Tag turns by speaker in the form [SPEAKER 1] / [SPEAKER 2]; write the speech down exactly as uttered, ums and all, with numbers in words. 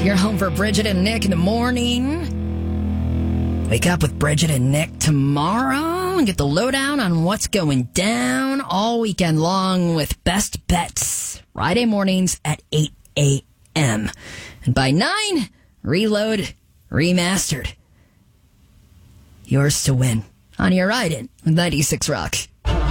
[SPEAKER 1] You're home for Bridget and Nick in the morning. Wake up with Bridget and Nick tomorrow and get the lowdown on what's going down all weekend long with Best Bets. Friday mornings at eight a.m. And by nine, Reload Remastered. Yours to win on your ride-in with ninety-six Rock.